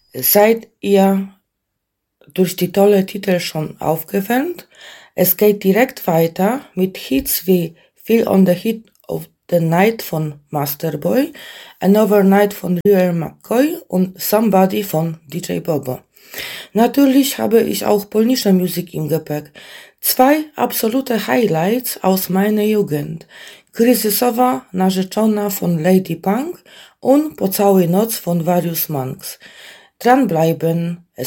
Seid ihr durch die tolle Titel schon aufgewärmt? Es geht direkt weiter mit Hits wie Feel on the Heat of the Night von Masterboy, Another Night von Real McCoy und Somebody von DJ Bobo. Natürlich habe ich auch polnische Musik im Gepäck. Zwei absolute Highlights aus meiner Jugend. Kryzysowa narzeczona von Lady Punk und Po całej noc von Various Monks. Dranbleiben, es